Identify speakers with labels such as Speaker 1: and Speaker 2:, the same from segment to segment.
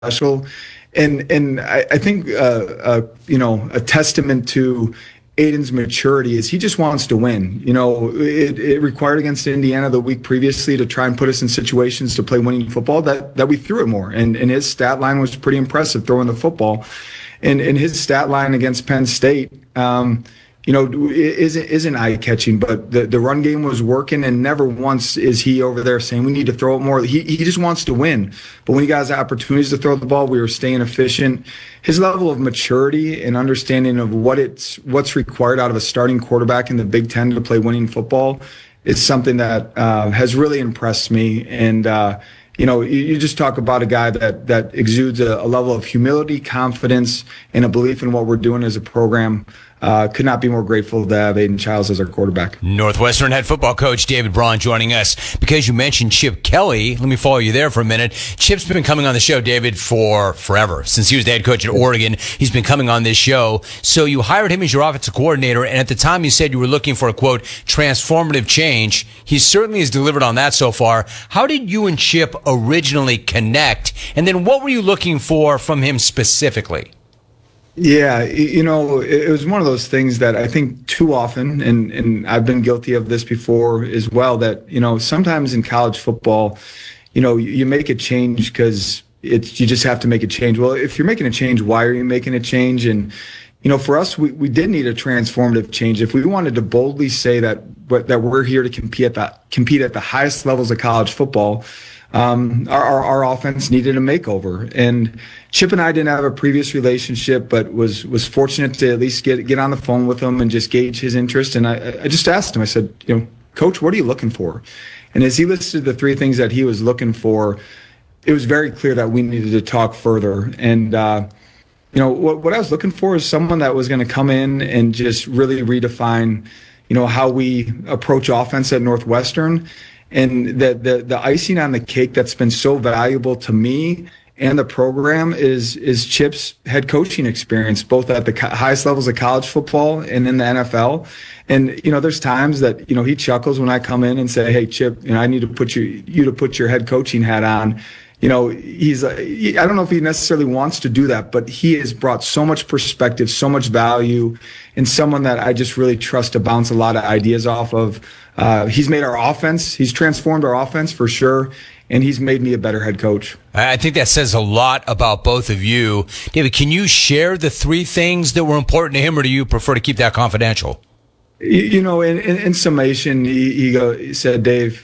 Speaker 1: special. And I think a testament to Aiden's maturity is he just wants to win. It required against Indiana the week previously to try and put us in situations to play winning football that we threw it more. And his stat line was pretty impressive throwing the football. And his stat line against Penn State, isn't eye-catching, but the run game was working, and never once is he over there saying we need to throw it more. He just wants to win. But when he got opportunities to throw the ball, we were staying efficient. His level of maturity and understanding of what's required out of a starting quarterback in the Big Ten to play winning football is something that has really impressed me. And you just talk about a guy that exudes a level of humility, confidence, and a belief in what we're doing as a program. Could not be more grateful to have Aiden Childs as our quarterback.
Speaker 2: Northwestern head football coach David Braun joining us. Because you mentioned Chip Kelly, let me follow you there for a minute. Chip's been coming on the show, David, for forever. Since he was the head coach at Oregon, he's been coming on this show. So you hired him as your offensive coordinator, and at the time you said you were looking for a, quote, transformative change. He certainly has delivered on that so far. How did you and Chip originally connect? And then what were you looking for from him specifically?
Speaker 1: Yeah, it was one of those things that I think too often, and I've been guilty of this before as well, that, sometimes in college football, you make a change because you just have to make a change. Well, if you're making a change, why are you making a change? And, for us, we did need a transformative change. If we wanted to boldly say that we're here to compete at the highest levels of college football, our offense needed a makeover. And Chip and I didn't have a previous relationship, but was fortunate to at least get on the phone with him and just gauge his interest. And I just asked him, I said, Coach, what are you looking for? And as he listed the three things that he was looking for, it was very clear that we needed to talk further. And, what I was looking for is someone that was going to come in and just really redefine, how we approach offense at Northwestern. And the icing on the cake that's been so valuable to me and the program is Chip's head coaching experience, both at the highest levels of college football and in the NFL. And, there's times that, he chuckles when I come in and say, hey, Chip, I need to put you to put your head coaching hat on. I don't know if he necessarily wants to do that, but he has brought so much perspective, so much value, and someone that I just really trust to bounce a lot of ideas off of. He's made our offense. He's transformed our offense for sure, and he's made me a better head coach.
Speaker 2: I think that says a lot about both of you. David, can you share the three things that were important to him, or do you prefer to keep that confidential?
Speaker 1: In summation, he said, Dave,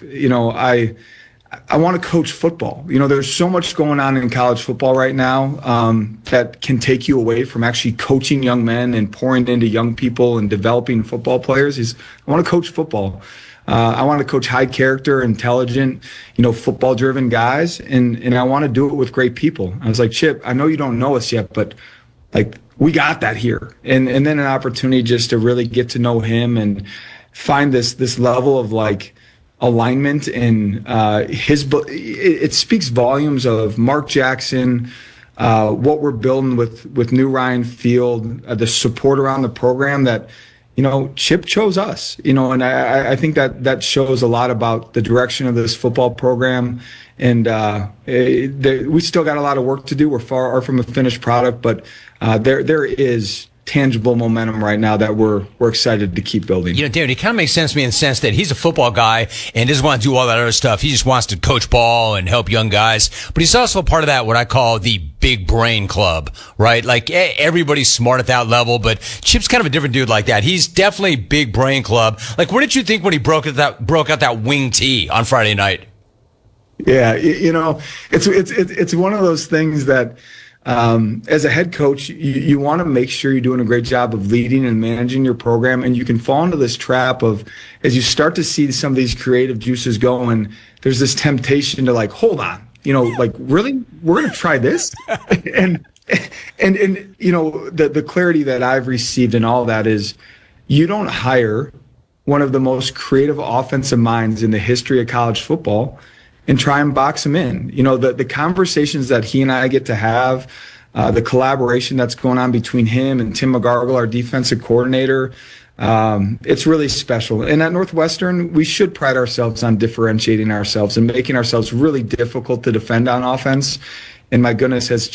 Speaker 1: I want to coach football. There's so much going on in college football right now that can take you away from actually coaching young men and pouring into young people and developing football players. I want to coach football. I want to coach high character, intelligent, football-driven guys, and I want to do it with great people. I was like, Chip, I know you don't know us yet, but we got that here. And then an opportunity just to really get to know him and find this level of alignment, and it speaks volumes of Mark Jackson, what we're building with New Ryan Field, the support around the program that, Chip chose us, and I think that shows a lot about the direction of this football program. And we still got a lot of work to do. We're far from a finished product, but there is tangible momentum right now that we're excited to keep building.
Speaker 2: David, it kind of makes sense to me in the sense that he's a football guy and doesn't want to do all that other stuff. He just wants to coach ball and help young guys. But he's also part of that, what I call the big brain club, right? Everybody's smart at that level, but Chip's kind of a different dude like that. He's definitely big brain club. What did you think when he broke out that wing tee on Friday night?
Speaker 1: Yeah, it's one of those things that, as a head coach, you want to make sure you're doing a great job of leading and managing your program, and you can fall into this trap of, as you start to see some of these creative juices going, there's this temptation to hold on, really, we're going to try this, and the clarity that I've received in all that is, you don't hire one of the most creative offensive minds in the history of college football and try and box him in. The conversations that he and I get to have, the collaboration that's going on between him and Tim McGargle, our defensive coordinator, it's really special. And at Northwestern, we should pride ourselves on differentiating ourselves and making ourselves really difficult to defend on offense. And my goodness, has